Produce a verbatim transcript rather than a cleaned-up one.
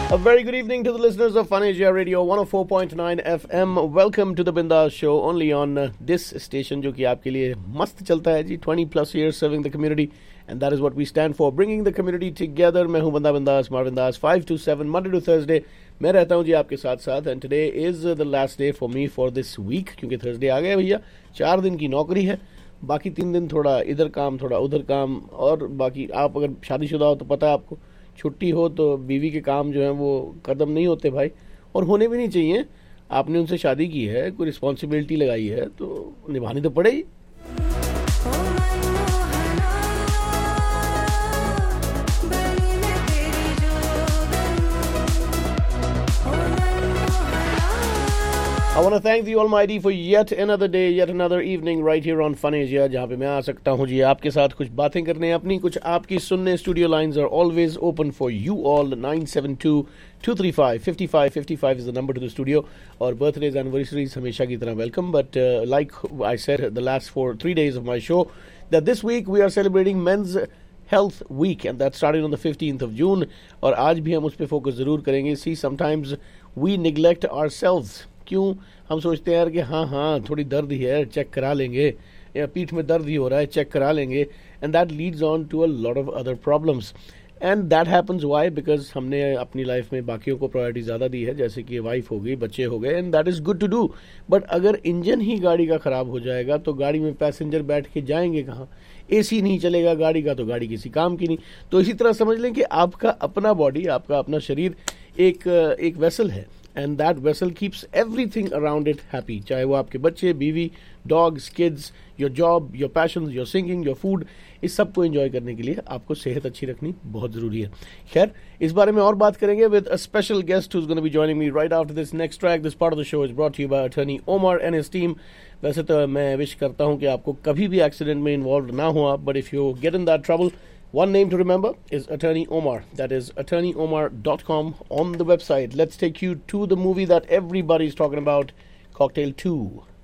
A very good evening to the listeners of Fun Asia Radio one oh four point nine F M. Welcome to the Bindas Show only on uh, this station जो कि आपके लिए मस्त चलता है जी. twenty plus years serving the community and that is what we stand for, bringing the community together. मैं हूँ बंदा बिंदास, Marvin Das. five to seven Monday to Thursday मैं रहता हूँ जी आपके साथ साथ. And today is uh, the last day for me for this week क्योंकि Thursday आ गया भैया. चार दिन की नौकरी है, बाकी तीन दिन थोड़ा इधर काम थोड़ा उधर काम. और बाकी आप अगर शादीशुदा हो तो पता है आपको, छुट्टी हो तो बीवी के काम जो हैं वो कदम नहीं होते भाई, और होने भी नहीं चाहिए. आपने उनसे शादी की है, कोई रिस्पॉन्सिबिलिटी लगाई है तो निभानी तो पड़ेगी. I want to thank the Almighty for yet another day, yet another evening right here on Fun Asia, जहाँ पे मैं आ सकता हूँ जी आपके साथ कुछ बातें करने, अपनी कुछ आपकी सुनने. Studio lines are always open for you all. nine seven two, two three five, five five five five is the number to the studio. और birthdays, anniversaries हमेशा की तरह welcome. But uh, like I said the last four, three days of my show, that this week we are celebrating Men's Health Week and that started on the fifteenth of June. और आज भी हम उस पर focus ज़रूर करेंगे. See, sometimes we neglect ourselves. क्यों हम सोचते हैं यार कि हाँ हाँ थोड़ी दर्द ही है, चेक करा लेंगे, या पीठ में दर्द ही हो रहा है, चेक करा लेंगे. And that leads on to a lot of other problems. And that happens why? Because हमने अपनी लाइफ में बाकियों को प्रायोरिटी ज़्यादा दी है, जैसे कि वाइफ हो गई, बच्चे हो गए, and that is good to do. But अगर इंजन ही गाड़ी का ख़राब हो जाएगा तो गाड़ी में पैसेंजर बैठ के जाएंगे कहाँ? एसी नहीं चलेगा गाड़ी का तो गाड़ी किसी काम की नहीं. तो इसी तरह समझ लें कि आपका अपना बॉडी, आपका अपना शरीर एक एक वेसल है. And that vessel keeps everything around it happy. चाहे वो आपके बच्चे, बीवी, dogs, kids, your job, your passions, your singing, your food, इस सब को enjoy करने के लिए आपको सेहत अच्छी रखनी बहुत ज़रूरी है. खैर, इस बारे में और बात करेंगे with a special guest who's going to be joining me right after this next track. This part of the show is brought to you by attorney Omar and his team. वैसे तो मैं विश करता हूँ कि आपको कभी भी accident में इन्वॉल्व ना हो आप, but if you get in that trouble, one name to remember is Attorney Omar. That is attorney omar dot com on the website. Let's take you to the movie that everybody is talking about, Cocktail two.